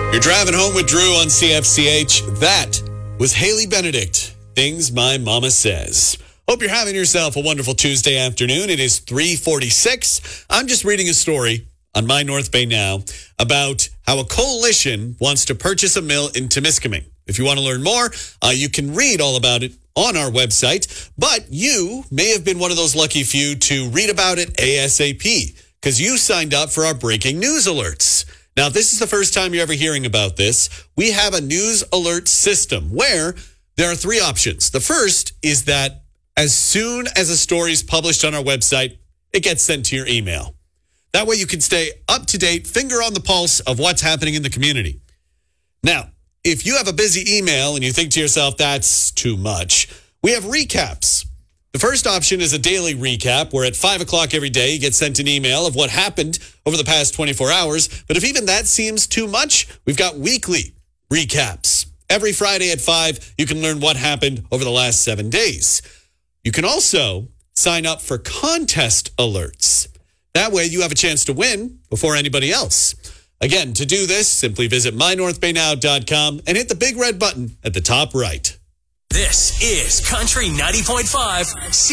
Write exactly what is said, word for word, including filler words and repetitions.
You're driving home with Drew on C F C H. That was Haley Benedict. Things My Mama Says. Hope you're having yourself a wonderful Tuesday afternoon. It is three forty-six. I'm just reading a story on My North Bay Now about how a coalition wants to purchase a mill in Temiskaming. If you want to learn more, uh, you can read all about it on our website. But you may have been one of those lucky few to read about it ASAP because you signed up for our breaking news alerts. Now, if this is the first time you're ever hearing about this, we have a news alert system where there are three options. The first is that as soon as a story is published on our website, it gets sent to your email. That way you can stay up to date, finger on the pulse of what's happening in the community. Now, if you have a busy email and you think to yourself, that's too much, we have recaps. The first option is a daily recap where at five o'clock every day you get sent an email of what happened over the past twenty-four hours. But if even that seems too much, we've got weekly recaps. Every Friday at five, you can learn what happened over the last seven days. You can also sign up for contest alerts. That way you have a chance to win before anybody else. Again, to do this, simply visit my north bay now dot com and hit the big red button at the top right. This is Country ninety point five.